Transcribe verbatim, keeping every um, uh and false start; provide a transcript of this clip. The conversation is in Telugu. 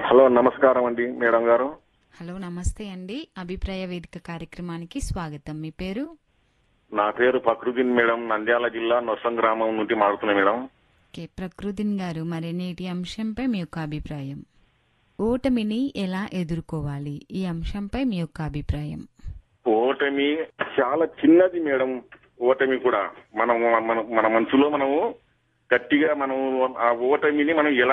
హలో, నమస్కారం అండి మేడం గారు. హలో, నమస్తే అండి. అభిప్రాయ వేదిక కార్యక్రమానికి స్వాగతం. మీ పేరు? నా పేరు ఫక్రుద్దీన్ మేడం, నంద్యాల జిల్లా నొసం గ్రామం నుండి మాడుతున్నా మేడం. ఓకే, ప్రకృతిన్ గారు, మరి నేటి అంశంపై మీ యొక్క అభిప్రాయం. ఓటమిని ఎలా ఎదుర్కోవాలి, ఈ అంశంపై మీ యొక్క అభిప్రాయం. ఓటమి చాలా చిన్నది మేడం. ఓటమి కూడా మనం మన మన మనసులో మనము గట్టిగా మనం ఆ ఓటమిని మనం ఎలా